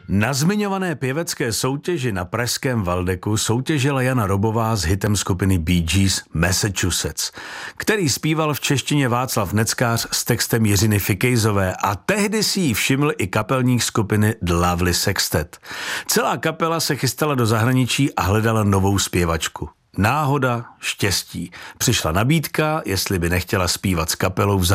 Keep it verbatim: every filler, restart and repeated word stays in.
Na zmiňované pěvecké soutěži na pražském Valdeku soutěžila Jana Robová s hitem skupiny Bee Gees Massachusetts, který zpíval v češtině Václav Neckář s textem Jiřiny Fikejzové, a tehdy si ji všiml i kapelník skupiny The Lovely Sextet. Celá kapela se chystala do zahraničí a hledala novou zpěvačku. Náhoda, štěstí. Přišla nabídka, jestli by nechtěla zpívat s kapelou v